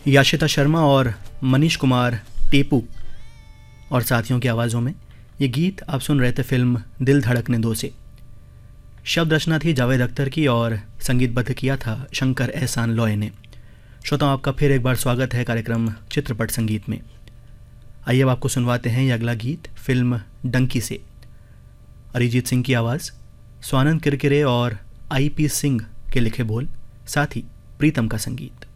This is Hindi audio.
याशिता शर्मा और मनीष कुमार टेपू और साथियों की आवाज़ों में ये गीत आप सुन रहे थे फिल्म दिल धड़कने दो से। शब्द रचना थी जावेद अख्तर की और संगीतबद्ध किया था शंकर एहसान लॉय ने। श्रोताओं, आपका फिर एक बार स्वागत है कार्यक्रम चित्रपट संगीत में। आइए अब आपको सुनवाते हैं ये अगला गीत फिल्म डंकी से। अरिजीत सिंह की आवाज़, स्वानंद किरकिरे और IP सिंह के लिखे बोल, साथ ही प्रीतम का संगीत।